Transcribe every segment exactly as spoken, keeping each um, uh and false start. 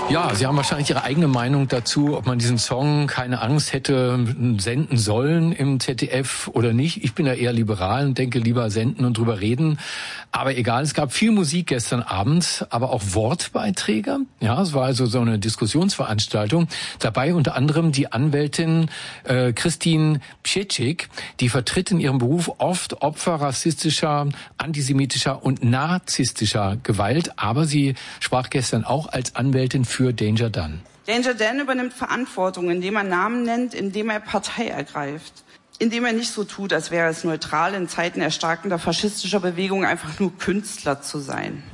Ja, Sie haben wahrscheinlich Ihre eigene Meinung dazu, ob man diesen Song Keine Angst hätte senden sollen im Z D F oder nicht. Ich bin ja eher liberal und denke lieber senden und drüber reden. Aber egal, es gab viel Musik gestern Abend, aber auch Wortbeiträge. Ja, es war also so eine Diskussionsveranstaltung. Dabei unter anderem die Anwältin äh, Christine Pschetschik, die vertritt in ihrem Beruf oft Opfer rassistischer, antisemitischer und narzisstischer Gewalt. Aber sie sprach gestern auch als Anwältin für Danger Dan. Danger Dan übernimmt Verantwortung, indem er Namen nennt, indem er Partei ergreift. Indem er nicht so tut, als wäre es neutral, in Zeiten erstarkender faschistischer Bewegung einfach nur Künstler zu sein.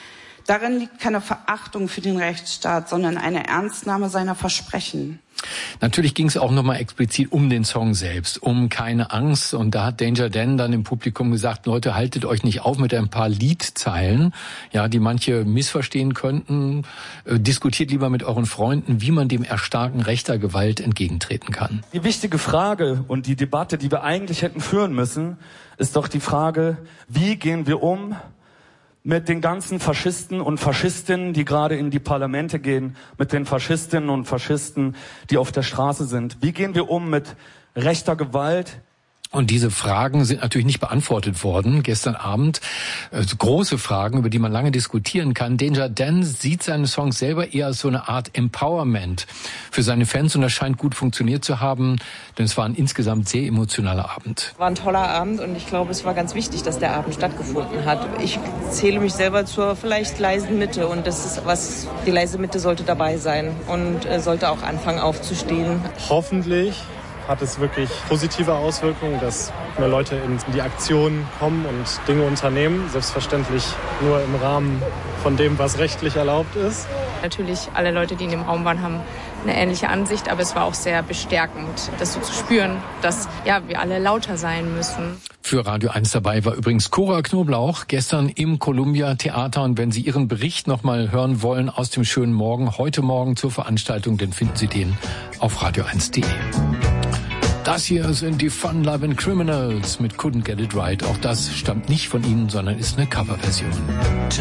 Darin liegt keine Verachtung für den Rechtsstaat, sondern eine Ernstnahme seiner Versprechen. Natürlich ging es auch nochmal explizit um den Song selbst, um Keine Angst. Und da hat Danger Dan dann im Publikum gesagt, Leute, haltet euch nicht auf mit ein paar Liedzeilen, ja, die manche missverstehen könnten. Äh, diskutiert lieber mit euren Freunden, wie man dem Erstarken rechter Gewalt entgegentreten kann. Die wichtige Frage und die Debatte, die wir eigentlich hätten führen müssen, ist doch die Frage, wie gehen wir um mit den ganzen Faschisten und Faschistinnen, die gerade in die Parlamente gehen, mit den Faschistinnen und Faschisten, die auf der Straße sind. Wie gehen wir um mit rechter Gewalt? Und diese Fragen sind natürlich nicht beantwortet worden gestern Abend. Also große Fragen, über die man lange diskutieren kann. Danger Dan sieht seine Songs selber eher als so eine Art Empowerment für seine Fans und das scheint gut funktioniert zu haben, denn es war ein insgesamt sehr emotionaler Abend. War ein toller Abend und ich glaube, es war ganz wichtig, dass der Abend stattgefunden hat. Ich zähle mich selber zur vielleicht leisen Mitte und das ist was, die leise Mitte sollte dabei sein und äh, sollte auch anfangen aufzustehen. Hoffentlich hat es wirklich positive Auswirkungen, dass mehr Leute in die Aktion kommen und Dinge unternehmen. Selbstverständlich nur im Rahmen von dem, was rechtlich erlaubt ist. Natürlich, alle Leute, die in dem Raum waren, haben eine ähnliche Ansicht, aber es war auch sehr bestärkend, das so zu spüren, dass ja, wir alle lauter sein müssen. Für Radio eins dabei war übrigens Cora Knoblauch gestern im Columbia Theater. Und wenn Sie Ihren Bericht noch mal hören wollen aus dem schönen Morgen, heute Morgen zur Veranstaltung, dann finden Sie den auf radio eins punkt de. Das hier sind die Fun Lovin' Criminals mit Couldn't Get It Right. Auch das stammt nicht von ihnen, sondern ist eine Coverversion.